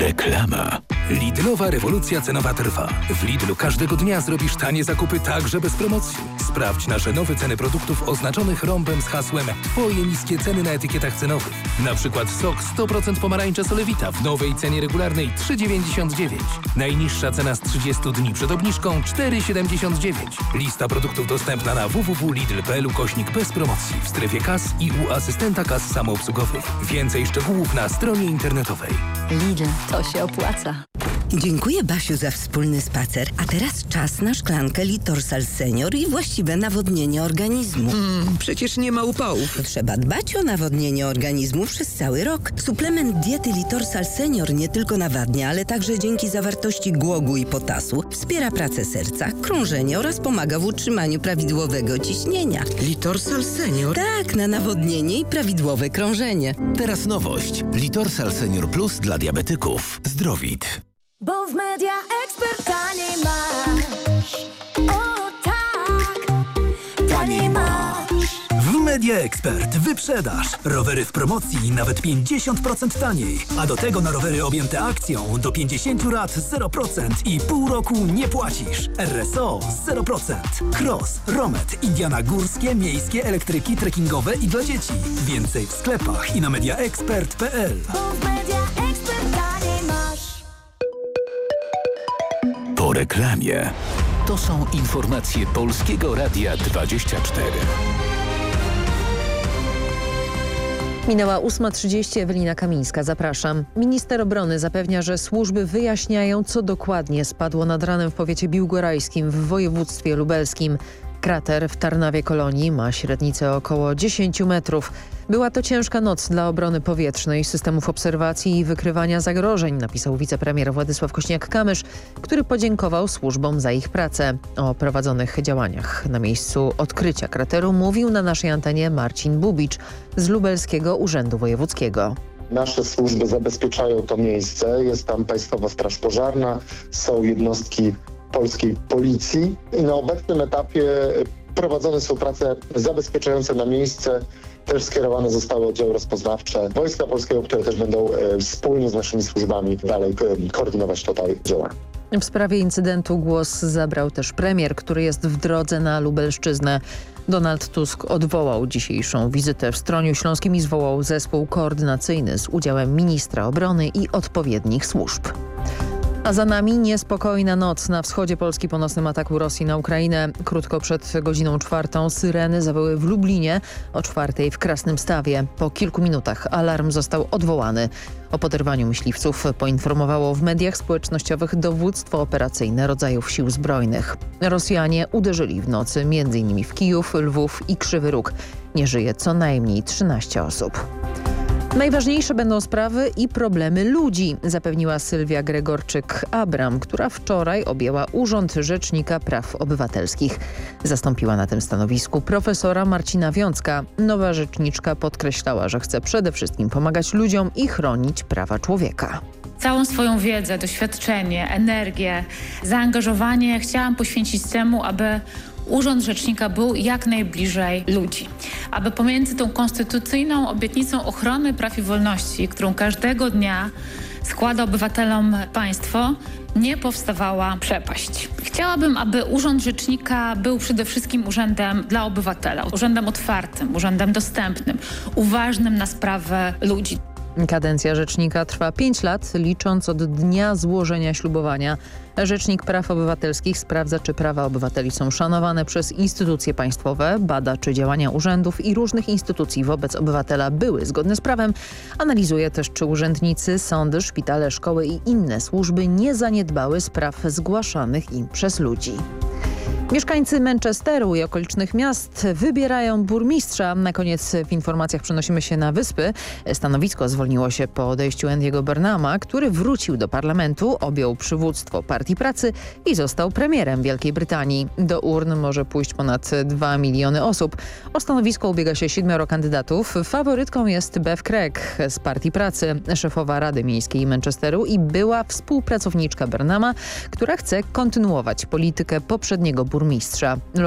Reklama. Lidlowa rewolucja cenowa trwa. W Lidlu każdego dnia zrobisz tanie zakupy także bez promocji. Sprawdź nasze nowe ceny produktów oznaczonych rąbem z hasłem Twoje niskie ceny na etykietach cenowych. Na przykład sok 100% pomarańcza Solewita w nowej cenie regularnej 3,99. Najniższa cena z 30 dni przed obniżką 4,79. Lista produktów dostępna na www.lidl.pl/. bez promocji w strefie kas i u asystenta kas samoobsługowych. Więcej szczegółów na stronie internetowej. Lidl, to się opłaca. Dziękuję, Basiu, za wspólny spacer. A teraz czas na szklankę Litorsal Senior i właściwe nawodnienie organizmu. Przecież nie ma upałów. Trzeba dbać o nawodnienie organizmu przez cały rok. Suplement diety Litorsal Senior nie tylko nawadnia, ale także dzięki zawartości głogu i potasu wspiera pracę serca, krążenie oraz pomaga w utrzymaniu prawidłowego ciśnienia. Litorsal Senior? Tak, na nawodnienie i prawidłowe krążenie. Teraz nowość. Litorsal Senior Plus dla diabetyków. Zdrowit. Bo w Media Expert taniej masz. O tak, taniej masz. W Media Expert wyprzedaż. Rowery w promocji nawet 50% taniej. A do tego na rowery objęte akcją do 50 lat 0% i pół roku nie płacisz. RSO 0%. Cross, Romet, Indiana górskie, miejskie, elektryki, trekkingowe i dla dzieci. Więcej w sklepach i na mediaexpert.pl. Bo w Media Expert taniej masz. Po reklamie. To są informacje Polskiego Radia 24. Minęła 8:30, Ewelina Kamińska, zapraszam. Minister obrony zapewnia, że służby wyjaśniają, co dokładnie spadło nad ranem w powiecie biłgorajskim w województwie lubelskim. Krater w Tarnawie Kolonii ma średnicę około 10 metrów. Była to ciężka noc dla obrony powietrznej, systemów obserwacji i wykrywania zagrożeń, napisał wicepremier Władysław Kośniak-Kamysz, który podziękował służbom za ich pracę. O prowadzonych działaniach na miejscu odkrycia krateru mówił na naszej antenie Marcin Bubicz z Lubelskiego Urzędu Wojewódzkiego. Nasze służby zabezpieczają to miejsce, jest tam Państwowa Straż Pożarna, są jednostki polskiej policji i na obecnym etapie prowadzone są prace zabezpieczające na miejsce. Też skierowane zostały oddziały rozpoznawcze Wojska Polskiego, które też będą wspólnie z naszymi służbami dalej koordynować tutaj działania. W sprawie incydentu głos zabrał też premier, który jest w drodze na Lubelszczyznę. Donald Tusk odwołał dzisiejszą wizytę w Stroniu Śląskim i zwołał zespół koordynacyjny z udziałem ministra obrony i odpowiednich służb. A za nami niespokojna noc na wschodzie Polski po nocnym ataku Rosji na Ukrainę. Krótko przed godziną 4 syreny zawyły w Lublinie, o 4 w Krasnymstawie. Po kilku minutach alarm został odwołany. O poderwaniu myśliwców poinformowało w mediach społecznościowych dowództwo operacyjne rodzajów sił zbrojnych. Rosjanie uderzyli w nocy m.in. w Kijów, Lwów i Krzywy Róg. Nie żyje co najmniej 13 osób. Najważniejsze będą sprawy i problemy ludzi, zapewniła Sylwia Gregorczyk-Abram, która wczoraj objęła Urząd Rzecznika Praw Obywatelskich. Zastąpiła na tym stanowisku profesora Marcina Wiącka. Nowa rzeczniczka podkreślała, że chce przede wszystkim pomagać ludziom i chronić prawa człowieka. Całą swoją wiedzę, doświadczenie, energię, zaangażowanie chciałam poświęcić temu, aby Urząd Rzecznika był jak najbliżej ludzi. Aby pomiędzy tą konstytucyjną obietnicą ochrony praw i wolności, którą każdego dnia składa obywatelom państwo, nie powstawała przepaść. Chciałabym, aby Urząd Rzecznika był przede wszystkim urzędem dla obywatela, urzędem otwartym, urzędem dostępnym, uważnym na sprawy ludzi. Kadencja rzecznika trwa 5 lat, licząc od dnia złożenia ślubowania. Rzecznik Praw Obywatelskich sprawdza, czy prawa obywateli są szanowane przez instytucje państwowe, bada, czy działania urzędów i różnych instytucji wobec obywatela były zgodne z prawem, analizuje też, czy urzędnicy, sądy, szpitale, szkoły i inne służby nie zaniedbały spraw zgłaszanych im przez ludzi. Mieszkańcy Manchesteru i okolicznych miast wybierają burmistrza. Na koniec w informacjach przenosimy się na Wyspy. Stanowisko zwolniło się po odejściu Andy'ego Burnhama, który wrócił do parlamentu, objął przywództwo Partii Pracy i został premierem Wielkiej Brytanii. Do urn może pójść ponad 2 miliony osób. O stanowisko ubiega się 7 kandydatów. Faworytką jest Bev Craig z Partii Pracy, szefowa Rady Miejskiej Manchesteru i była współpracowniczka Burnhama, która chce kontynuować politykę poprzedniego burmistrza.